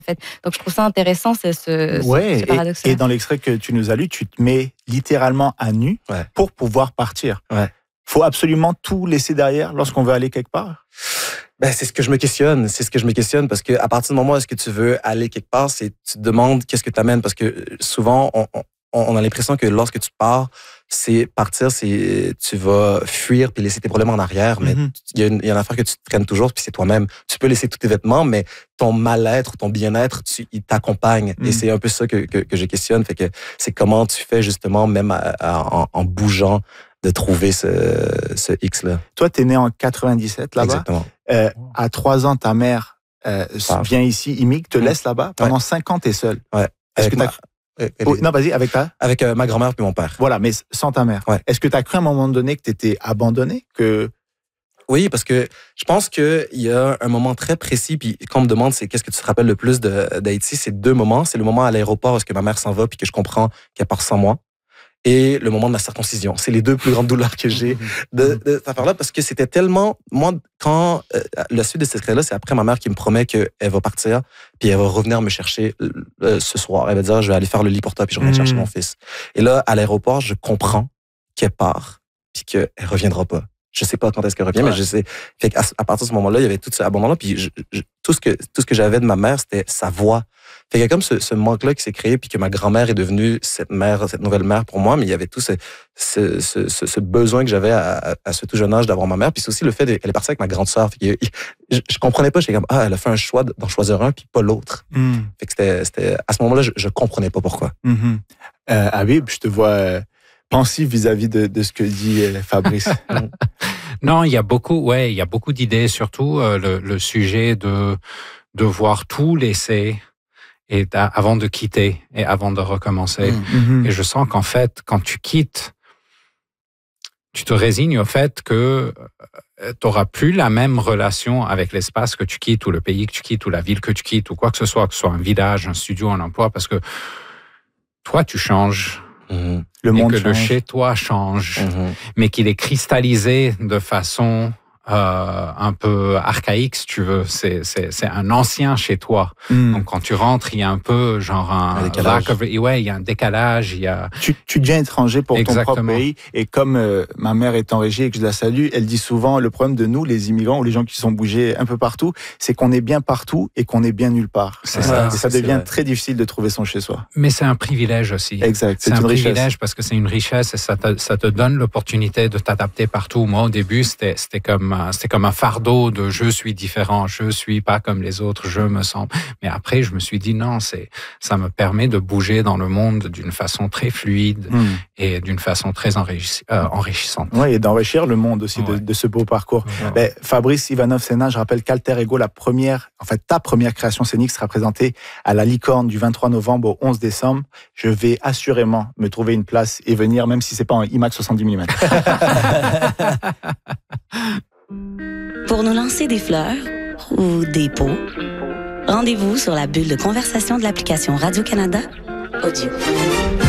fait. Donc, je trouve ça intéressant, ce paradoxe. Et dans l'extrait que tu nous as lu, tu te mets littéralement à nu pour pouvoir partir. Faut absolument tout laisser derrière lorsqu'on veut aller quelque part? Ben, c'est ce que je me questionne. Parce que à partir du moment où est-ce que tu veux aller quelque part, tu te demandes qu'est-ce que tu amènes. Parce que souvent, on a l'impression que lorsque tu pars, tu vas fuir puis laisser tes problèmes en arrière. Mais il y a une affaire que tu te traînes toujours, puis c'est toi-même. Tu peux laisser tous tes vêtements, mais ton mal-être, ton bien-être, il t'accompagne. Et c'est un peu ça que je questionne. Fait que c'est comment tu fais justement, même en bougeant, de trouver ce X-là. Toi, t'es né en 97 là-bas. Exactement. À 3 ans, ta mère vient ici, immigre, te laisse là-bas. Pendant 5 ans, t'es seul. Ouais. Est-ce que non, vas-y, avec ta... Avec ma grand-mère puis mon père. Voilà, mais sans ta mère. Est-ce que tu as cru à un moment donné que tu étais abandonné? Oui, parce que je pense qu'il y a un moment très précis, puis quand on me demande c'est qu'est-ce que tu te rappelles le plus d'Haïti, c'est 2 moments. C'est le moment à l'aéroport où est-ce que ma mère s'en va puis que je comprends qu'elle part sans moi. Et le moment de ma circoncision. C'est les 2 plus grandes douleurs que j'ai de cette affaire-là, parce que c'était tellement... Moi, quand la suite de cette secret-là, c'est après ma mère qui me promet qu'elle va partir, puis elle va revenir me chercher ce soir. Elle va dire, je vais aller faire le lit pour toi, puis je reviens chercher mon fils. Et là, à l'aéroport, je comprends qu'elle part, puis qu'elle reviendra pas. Je sais pas quand est-ce qu'elle revient, mais je sais. Fait qu'à partir de ce moment-là, il y avait tout ce abandon-là, puis tout ce que j'avais de ma mère, c'était sa voix. Fait qu'il y a comme ce manque-là qui s'est créé, puis que ma grand-mère est devenue cette nouvelle mère pour moi, mais il y avait tout ce besoin que j'avais à ce tout jeune âge d'avoir ma mère, puis c'est aussi le fait qu'elle est partie avec ma grande sœur. Je comprenais pas, j'étais comme, elle a fait un choix d'en choisir un, puis pas l'autre. Fait que c'était à ce moment-là, je comprenais pas pourquoi. Habib, je te vois pensif vis-à-vis de ce que dit Fabrice. Non, il y a beaucoup d'idées, surtout le sujet de devoir tout laisser avant de quitter et avant de recommencer. Et je sens qu'en fait, quand tu quittes, tu te résignes au fait que tu n'auras plus la même relation avec l'espace que tu quittes, ou le pays que tu quittes, ou la ville que tu quittes, ou quoi que ce soit un village, un studio, un emploi, parce que toi, tu changes. Le monde change. Le chez toi change, mais qu'il est cristallisé de façon un peu archaïque, si tu veux. C'est un ancien chez toi. Donc quand tu rentres, il y a un peu genre un décalage. il y a un décalage. Tu deviens étranger pour Exactement. ton propre pays. Et comme ma mère est en régie et que je la salue, elle dit souvent le problème de nous, les immigrants ou les gens qui sont bougés un peu partout, c'est qu'on est bien partout et qu'on est bien nulle part. C'est ça. Et ça devient très difficile de trouver son chez-soi. Mais c'est un privilège aussi. Exact. C'est un privilège parce que c'est une richesse et ça te donne l'opportunité de t'adapter partout. Moi, au début, c'était comme un fardeau de je suis différent, je suis pas comme les autres, je me sens. Mais après, je me suis dit non, ça me permet de bouger dans le monde d'une façon très fluide et d'une façon très enrichissante. Oui, et d'enrichir le monde aussi de ce beau parcours. Ben, Fabrice Ivanov-Sénat, je rappelle qu'Alter Ego, ta première création scénique sera présentée à la Licorne du 23 novembre au 11 décembre. Je vais assurément me trouver une place et venir, même si c'est pas en IMAX 70 mm. Pour nous lancer des fleurs ou des pots, rendez-vous sur la bulle de conversation de l'application Radio-Canada Audio.